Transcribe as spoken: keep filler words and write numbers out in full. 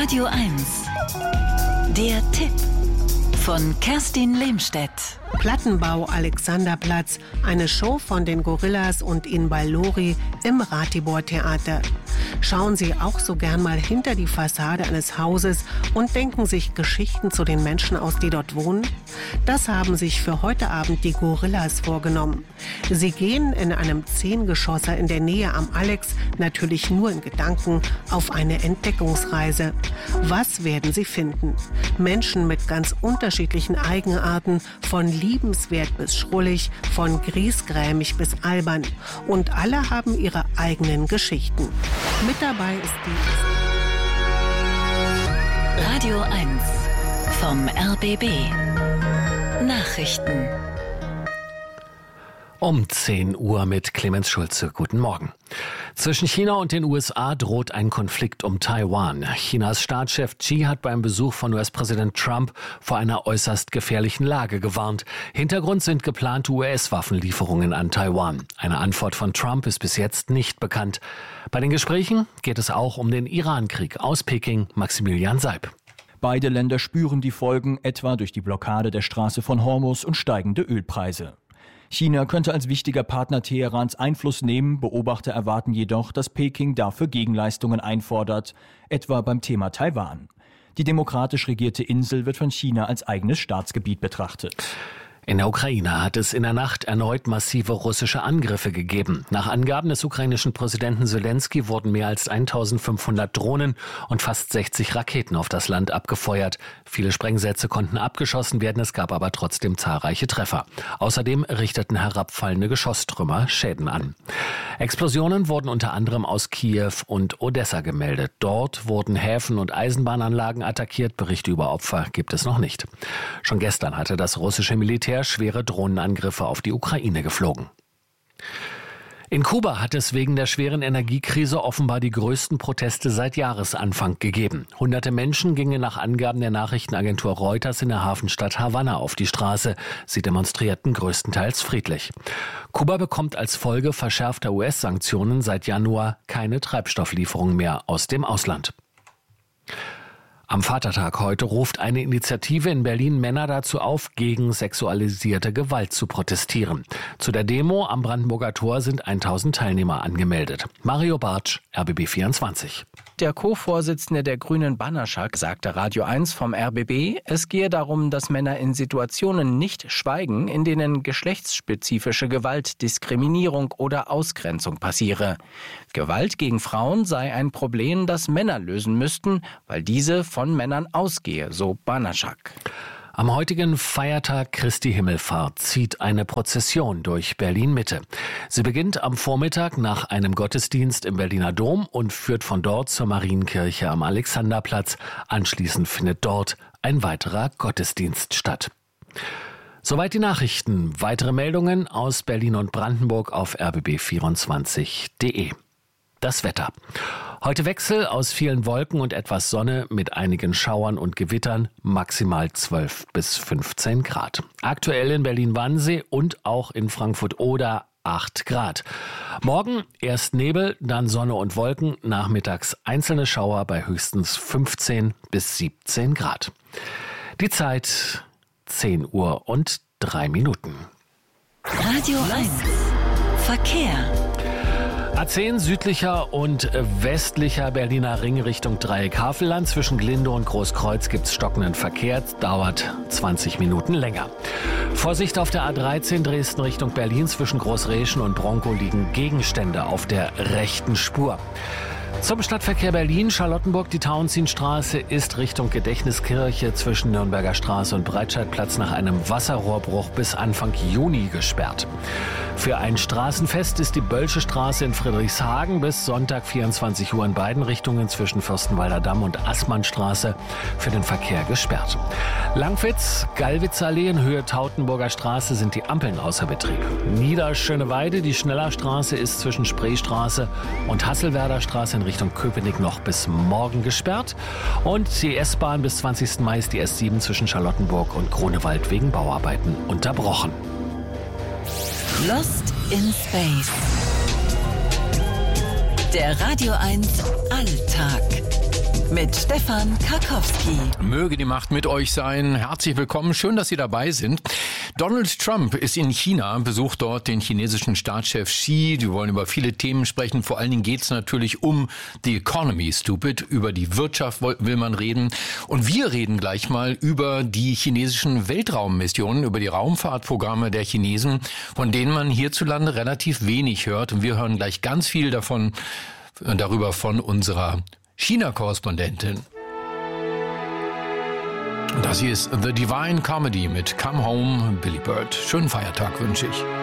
Radio eins. Der Tipp von Kerstin Lehmstedt. Plattenbau Alexanderplatz, eine Show von den Gorillas und Inbal Lori im Ratibor Theater. Schauen Sie auch so gern mal hinter die Fassade eines Hauses und denken sich Geschichten zu den Menschen aus, die dort wohnen? Das haben sich für heute Abend die Gorillas vorgenommen. Sie gehen in einem Zehngeschosser in der Nähe am Alex, natürlich nur in Gedanken, auf eine Entdeckungsreise. Was werden sie finden? Menschen mit ganz unterschiedlichen Eigenarten, von liebenswert bis schrullig, von griesgrämig bis albern. Und alle haben ihre eigenen Geschichten. Mit dabei ist die Radio eins vom R B B. Nachrichten. Um zehn Uhr mit Clemens Schulze. Guten Morgen. Zwischen China und den U S A droht ein Konflikt um Taiwan. Chinas Staatschef Xi hat beim Besuch von U S-Präsident Trump vor einer äußerst gefährlichen Lage gewarnt. Hintergrund sind geplante U S-Waffenlieferungen an Taiwan. Eine Antwort von Trump ist bis jetzt nicht bekannt. Bei den Gesprächen geht es auch um den Iran-Krieg. Aus Peking, Maximilian Seib. Beide Länder spüren die Folgen, etwa durch die Blockade der Straße von Hormuz und steigende Ölpreise. China könnte als wichtiger Partner Teherans Einfluss nehmen. Beobachter erwarten jedoch, dass Peking dafür Gegenleistungen einfordert, etwa beim Thema Taiwan. Die demokratisch regierte Insel wird von China als eigenes Staatsgebiet betrachtet. In der Ukraine hat es in der Nacht erneut massive russische Angriffe gegeben. Nach Angaben des ukrainischen Präsidenten Selenskyj wurden mehr als eintausendfünfhundert Drohnen und fast sechzig Raketen auf das Land abgefeuert. Viele Sprengsätze konnten abgeschossen werden, es gab aber trotzdem zahlreiche Treffer. Außerdem richteten herabfallende Geschosstrümmer Schäden an. Explosionen wurden unter anderem aus Kiew und Odessa gemeldet. Dort wurden Häfen und Eisenbahnanlagen attackiert. Berichte über Opfer gibt es noch nicht. Schon gestern hatte das russische Militär schwere Drohnenangriffe auf die Ukraine geflogen. In Kuba hat es wegen der schweren Energiekrise offenbar die größten Proteste seit Jahresanfang gegeben. Hunderte Menschen gingen nach Angaben der Nachrichtenagentur Reuters in der Hafenstadt Havanna auf die Straße. Sie demonstrierten größtenteils friedlich. Kuba bekommt als Folge verschärfter U S-Sanktionen seit Januar keine Treibstofflieferungen mehr aus dem Ausland. Am Vatertag heute ruft eine Initiative in Berlin Männer dazu auf, gegen sexualisierte Gewalt zu protestieren. Zu der Demo am Brandenburger Tor sind tausend Teilnehmer angemeldet. Mario Bartsch, R B B vierundzwanzig. Der Co-Vorsitzende der Grünen Banaschak sagte Radio eins vom R B B, es gehe darum, dass Männer in Situationen nicht schweigen, in denen geschlechtsspezifische Gewalt, Diskriminierung oder Ausgrenzung passiere. Gewalt gegen Frauen sei ein Problem, das Männer lösen müssten, weil diese von Männern ausgehe, so Banaschak. Am heutigen Feiertag Christi Himmelfahrt zieht eine Prozession durch Berlin-Mitte. Sie beginnt am Vormittag nach einem Gottesdienst im Berliner Dom und führt von dort zur Marienkirche am Alexanderplatz. Anschließend findet dort ein weiterer Gottesdienst statt. Soweit die Nachrichten. Weitere Meldungen aus Berlin und Brandenburg auf r b b vierundzwanzig punkt d e. Das Wetter. Heute Wechsel aus vielen Wolken und etwas Sonne mit einigen Schauern und Gewittern, maximal zwölf bis fünfzehn Grad. Aktuell in Berlin-Wannsee und auch in Frankfurt-Oder acht Grad. Morgen erst Nebel, dann Sonne und Wolken, nachmittags einzelne Schauer bei höchstens fünfzehn bis siebzehn Grad. Die Zeit zehn Uhr und drei Minuten. Radio eins. Verkehr. A zehn südlicher und westlicher Berliner Ring Richtung Dreieck-Havelland. Zwischen Glinde und Großkreuz gibt es stockenden Verkehr. Dauert zwanzig Minuten länger. Vorsicht auf der A dreizehn Dresden Richtung Berlin. Zwischen Großreschen und Bronkow liegen Gegenstände auf der rechten Spur. Zum Stadtverkehr Berlin, Charlottenburg, die Tauentzienstraße ist Richtung Gedächtniskirche zwischen Nürnberger Straße und Breitscheidplatz nach einem Wasserrohrbruch bis Anfang Juni gesperrt. Für ein Straßenfest ist die Bölsche Straße in Friedrichshagen bis Sonntag vierundzwanzig Uhr in beiden Richtungen zwischen Fürstenwalder Damm und Assmannstraße für den Verkehr gesperrt. Langwitz, Gallwitzer Allee in Höhe Tautenburger Straße sind die Ampeln außer Betrieb. Niederschöneweide, die Schnellerstraße ist zwischen Spreestraße und Hasselwerder Straße in Richtung Köpenick noch bis morgen gesperrt. Und die S-Bahn bis zwanzigsten Mai ist die S sieben zwischen Charlottenburg und Grunewald wegen Bauarbeiten unterbrochen. Lost in Space. Der Radio eins Alltag. mit Stefan Karkowski. Möge die Macht mit euch sein. Herzlich willkommen. Schön, dass Sie dabei sind. Donald Trump ist in China, besucht dort den chinesischen Staatschef Xi. Die wollen über viele Themen sprechen. Vor allen Dingen geht es natürlich um die Economy, stupid. Über die Wirtschaft will man reden. Und wir reden gleich mal über die chinesischen Weltraummissionen, über die Raumfahrtprogramme der Chinesen, von denen man hierzulande relativ wenig hört. Und wir hören gleich ganz viel davon, darüber von unserer China-Korrespondentin. Das hier ist The Divine Comedy mit Come Home, Billy Bird. Schönen Feiertag wünsche ich.